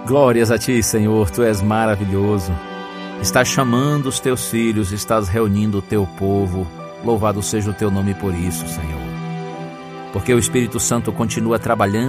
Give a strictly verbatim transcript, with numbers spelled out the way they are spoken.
Glórias a Ti, Senhor, Tu és maravilhoso. Estás chamando os Teus filhos, estás reunindo o Teu povo. Louvado seja o Teu nome por isso, Senhor. Porque o Espírito Santo continua trabalhando